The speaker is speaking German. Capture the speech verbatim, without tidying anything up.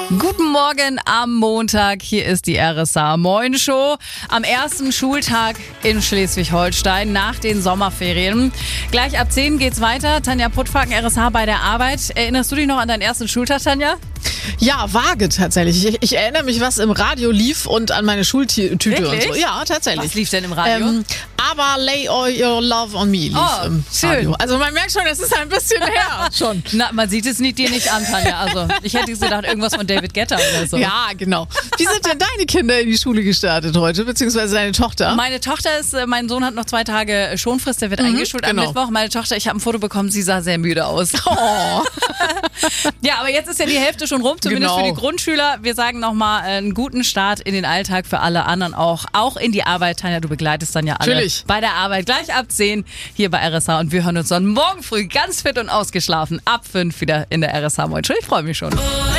Guten Morgen am Montag, hier ist die R S A Moin Show. Am ersten Schultag in Schleswig-Holstein nach den Sommerferien. Gleich ab zehn geht's weiter. Tanja Puttfaken, R S H bei der Arbeit. Erinnerst du dich noch an deinen ersten Schultag, Tanja? Ja, vage tatsächlich. Ich, ich erinnere mich, was im Radio lief und an meine Schultüte und so. Ja, tatsächlich. Was lief denn im Radio? Ähm, aber Lay All Your Love on Me lief oh, im schön. Radio. Also man merkt schon, es ist ein bisschen her schon. Na, man sieht es nicht, dir nicht an, Tanja. Also ich hätte gedacht, irgendwas von David Guetta oder so. Ja, genau. Wie sind denn deine Kinder in die Schule gestartet heute, beziehungsweise deine Tochter? Meine Tochter ist, mein Sohn hat noch zwei Tage Schonfrist, der wird mhm, eingeschult genau. am Mittwoch. Meine Tochter, ich habe ein Foto bekommen, sie sah sehr müde aus. Oh. Ja, aber jetzt ist ja die Hälfte schon rum, zumindest genau. für die Grundschüler. Wir sagen nochmal einen guten Start in den Alltag für alle anderen auch. Auch in die Arbeit, Tanja, du begleitest dann ja alle Natürlich. bei der Arbeit. Gleich ab zehn hier bei R S H und wir hören uns dann morgen früh ganz fit und ausgeschlafen ab fünf wieder in der R S H Moin Show. Ich freue mich schon.